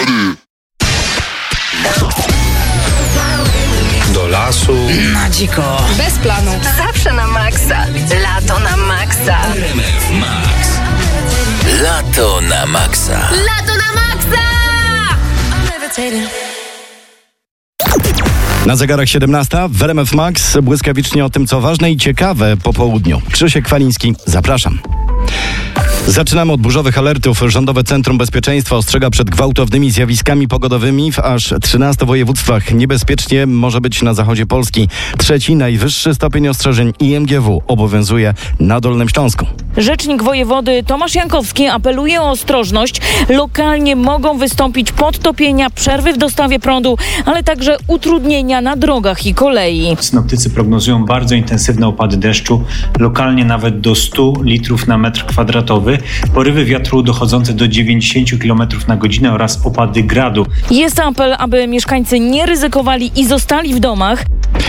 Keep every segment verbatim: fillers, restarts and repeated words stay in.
Do lasu. Na dziko. Bez planu. Zawsze na maksa. Lato na maksa. R M F Max. Lato na maksa. Lato na maksa! Na zegarach siedemnasta w R M F Max błyskawicznie o tym, co ważne i ciekawe po południu. Krzysiek Kwaliński, zapraszam. Zaczynamy od burzowych alertów. Rządowe Centrum Bezpieczeństwa ostrzega przed gwałtownymi zjawiskami pogodowymi w aż trzynastu województwach. Niebezpiecznie może być na zachodzie Polski. Trzeci, najwyższy stopień ostrzeżeń I M G W obowiązuje na Dolnym Śląsku. Rzecznik wojewody Tomasz Jankowski apeluje o ostrożność. Lokalnie mogą wystąpić podtopienia, przerwy w dostawie prądu, ale także utrudnienia na drogach i kolei. Synoptycy prognozują bardzo intensywne opady deszczu, lokalnie nawet do stu litrów na metr kwadratowy, porywy wiatru dochodzące do dziewięćdziesiąt kilometrów na godzinę oraz opady gradu. Jest apel, aby mieszkańcy nie ryzykowali i zostali w domach.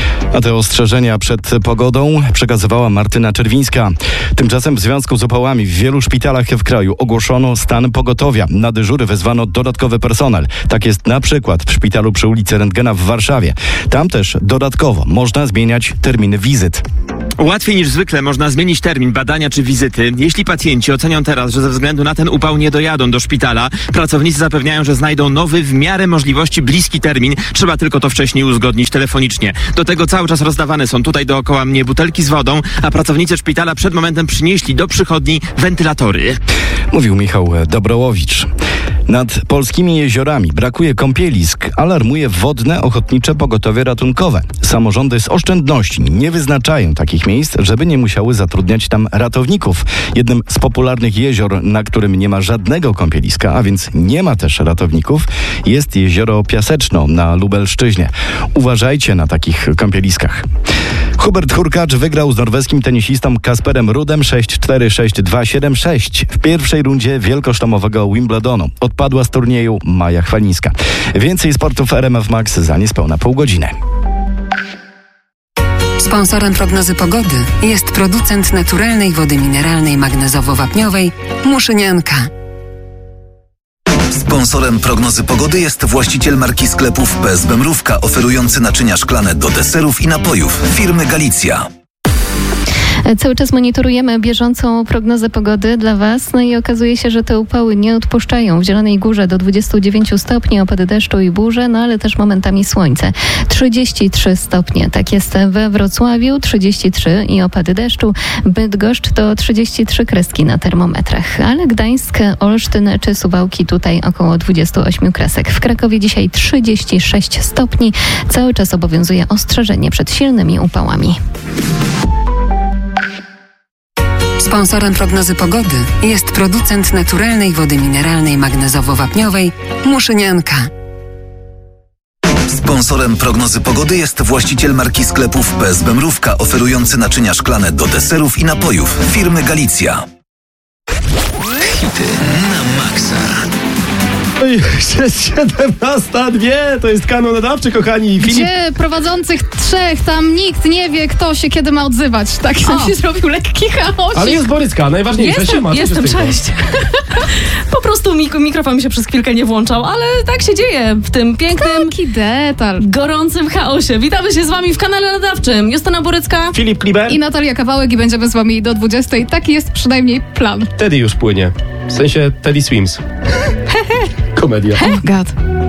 A te ostrzeżenia przed pogodą przekazywała Martyna Czerwińska. Tymczasem w związku z upałami w wielu szpitalach w kraju ogłoszono stan pogotowia. Na dyżury wezwano dodatkowy personel. Tak jest na przykład w szpitalu przy ulicy Rentgena w Warszawie. Tam też dodatkowo można zmieniać terminy wizyt. Łatwiej niż zwykle można zmienić termin badania czy wizyty. Jeśli pacjenci ocenią teraz, że ze względu na ten upał nie dojadą do szpitala, pracownicy zapewniają, że znajdą nowy, w miarę możliwości bliski termin. Trzeba tylko to wcześniej uzgodnić telefonicznie. Do tego cały czas rozdawane są tutaj dookoła mnie butelki z wodą, a pracownicy szpitala przed momentem przynieśli do przychodni wentylatory. Mówił Michał Dobrołowicz. Nad polskimi jeziorami brakuje kąpielisk, alarmuje Wodne Ochotnicze Pogotowie Ratunkowe. Samorządy z oszczędności nie wyznaczają takich miejsc, żeby nie musiały zatrudniać tam ratowników. Jednym z popularnych jezior, na którym nie ma żadnego kąpieliska, a więc nie ma też ratowników, jest jezioro Piaseczno na Lubelszczyźnie. Uważajcie na takich kąpieliskach. Hubert Hurkacz wygrał z norweskim tenisistą Kasperem Rudem sześć cztery, sześć dwa, siedem sześć w pierwszej rundzie wielkosztomowego Wimbledonu. Odpadła z turnieju Maja Chwalińska. Więcej sportów R M F Max za niespełna pół godziny. Sponsorem prognozy pogody jest producent naturalnej wody mineralnej magnezowo-wapniowej Muszynianka. Sponsorem prognozy pogody jest właściciel marki sklepów P S B Mrówka, oferujący naczynia szklane do deserów i napojów firmy Galicja. Cały czas monitorujemy bieżącą prognozę pogody dla Was, no i okazuje się, że te upały nie odpuszczają. W Zielonej Górze do dwudziestu dziewięciu stopni, opady deszczu i burze, no ale też momentami słońce. trzydzieści trzy stopnie, tak jest we Wrocławiu, trzydzieści trzy i opady deszczu. Bydgoszcz to trzydzieści trzy kreski na termometrach, ale Gdańsk, Olsztyn czy Suwałki tutaj około dwudziestu ośmiu kresek. W Krakowie dzisiaj trzydzieści sześć stopni, cały czas obowiązuje ostrzeżenie przed silnymi upałami. Sponsorem prognozy pogody jest producent naturalnej wody mineralnej magnezowo-wapniowej Muszynianka. Sponsorem prognozy pogody jest właściciel marki sklepów P S B Mrówka, oferujący naczynia szklane do deserów i napojów firmy Galicja. Hity na maksa. Jest siedemnasta dwie, to jest kanał nadawczy, kochani. Filip... Gdzie prowadzących trzech, tam nikt nie wie, kto się kiedy ma odzywać. Tak się zrobił lekki chaos. Ale jest Boryska, najważniejsza. Jestem, Siema, jestem, cześć. Po prostu mik- mikrofon mi się przez chwilkę nie włączał, ale tak się dzieje w tym pięknym, Taki detal. gorącym chaosie. Witamy się z wami w kanale nadawczym. Justyna Borycka, Filip Kliber I Natalia Kawałek i będziemy z wami do dwudziestej. Taki jest przynajmniej plan. Teddy już płynie. W sensie Teddy Swims. Komedia. Oh God.